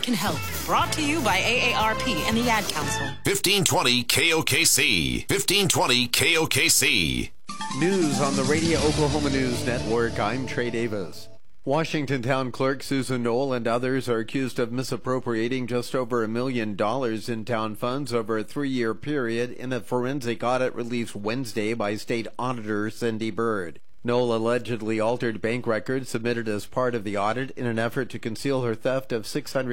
can help. Brought to you by AARP and the Ad Council. 1520 KOKC. 1520 KOKC. News on the Radio Oklahoma News Network. I'm Trey Davis. Washington Town Clerk Susan Knoll and others are accused of misappropriating just over $1 million in town funds over a 3-year period in a forensic audit released Wednesday by State Auditor Cindy Byrd. Knoll allegedly altered bank records submitted as part of the audit in an effort to conceal her theft of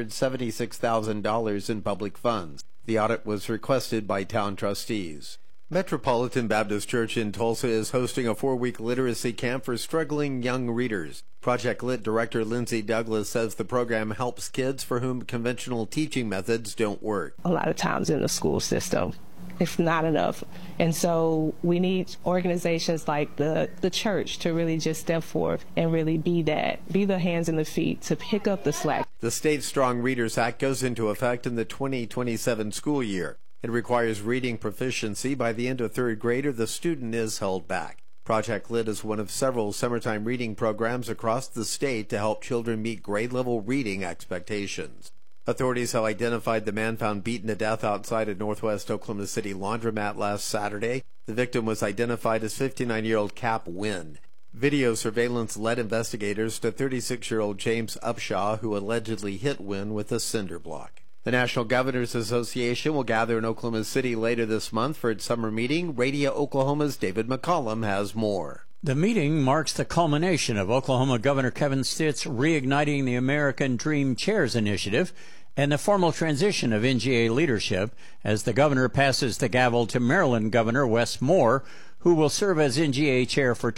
$676,000 in public funds. The audit was requested by town trustees. Metropolitan Baptist Church in Tulsa is hosting a 4-week literacy camp for struggling young readers. Project Lit Director Lindsay Douglas says the program helps kids for whom conventional teaching methods don't work. A lot of times in the school system, it's not enough. And so we need organizations like the church to really just step forth and really be the hands and the feet to pick up the slack. The State Strong Readers Act goes into effect in the 2027 school year. It requires reading proficiency by the end of 3rd grade or the student is held back. Project Lit is one of several summertime reading programs across the state to help children meet grade-level reading expectations. Authorities have identified the man found beaten to death outside a Northwest Oklahoma City laundromat last Saturday. The victim was identified as 59-year-old Cap Wynn. Video surveillance led investigators to 36-year-old James Upshaw, who allegedly hit Wynn with a cinder block. The National Governors Association will gather in Oklahoma City later this month for its summer meeting. Radio Oklahoma's David McCollum has more. The meeting marks the culmination of Oklahoma Governor Kevin Stitt's Reigniting the American Dream Chairs initiative and the formal transition of NGA leadership as the governor passes the gavel to Maryland Governor Wes Moore, who will serve as NGA chair for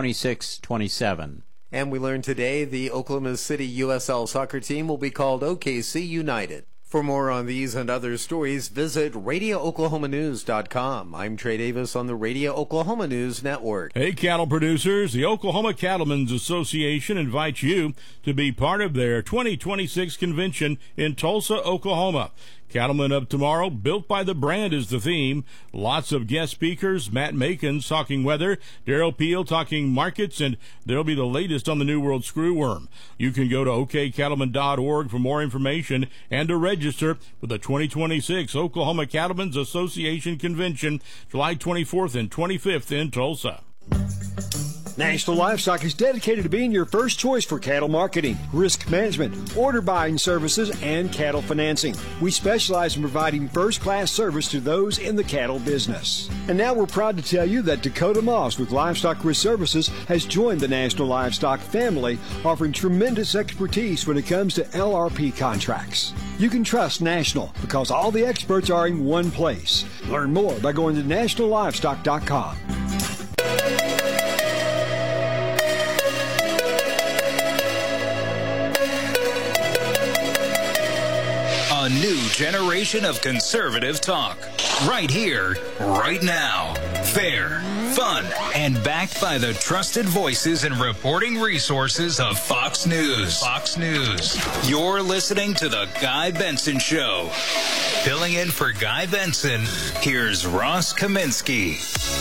2026-27. And we learned today the Oklahoma City USL soccer team will be called OKC United. For more on these and other stories, visit RadioOklahomaNews.com. I'm Trey Davis on the Radio Oklahoma News Network. Hey, cattle producers, the Oklahoma Cattlemen's Association invites you to be part of their 2026 convention in Tulsa, Oklahoma. Cattlemen of Tomorrow, Built by the Brand is the theme. Lots of guest speakers, Matt Makins talking weather, Daryl Peel talking markets, and there'll be the latest on the New World screwworm. You can go to okcattlemen.org for more information and to register for the 2026 Oklahoma Cattlemen's Association Convention, July 24th and 25th in Tulsa. National Livestock is dedicated to being your first choice for cattle marketing, risk management, order buying services, and cattle financing. We specialize in providing first-class service to those in the cattle business. And now we're proud to tell you that Dakota Moss with Livestock Risk Services has joined the National Livestock family, offering tremendous expertise when it comes to LRP contracts. You can trust National because all the experts are in one place. Learn more by going to nationallivestock.com. A new generation of conservative talk. Right here, right now. Fair, fun, and backed by the trusted voices and reporting resources of Fox News. Fox News. You're listening to The Guy Benson Show. Filling in for Guy Benson, here's Ross Kaminsky.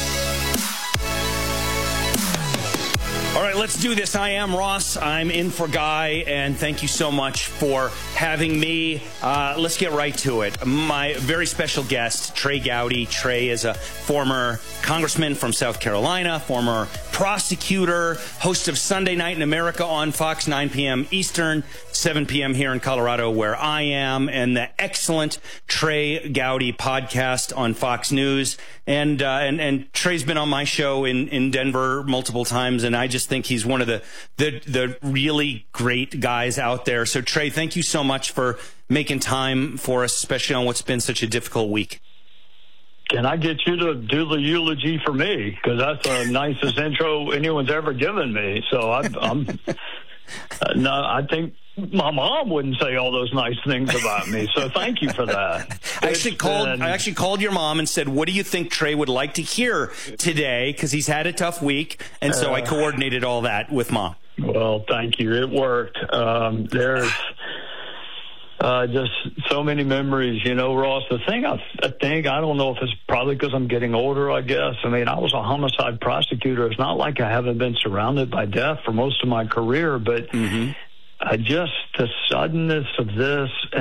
All right, let's do this. I am Ross. I'm in for Guy, and thank you so much for having me. Let's get right to it. My very special guest, Trey Gowdy. Trey is a former congressman from South Carolina, former prosecutor, host of Sunday Night in America on Fox, 9 p.m. Eastern, 7 p.m. here in Colorado, where I am, and the excellent Trey Gowdy podcast on Fox News. And Trey's been on my show in Denver multiple times, and I just think he's one of the really great guys out there. So, Trey, thank you so much for making time for us, especially on what's been such a difficult week. Can I get you to do the eulogy for me? Because that's the nicest intro anyone's ever given me. So I'm no, I think my mom wouldn't say all those nice things about me. So thank you for that. I actually called your mom and said, what do you think Trey would like to hear today? Because he's had a tough week. And so I coordinated all that with Mom. Well, thank you. It worked. There's just so many memories, you know, Ross. The thing I think, I don't know if it's probably because I'm getting older, I guess. I mean, I was a homicide prosecutor. It's not like I haven't been surrounded by death for most of my career, but just the suddenness of this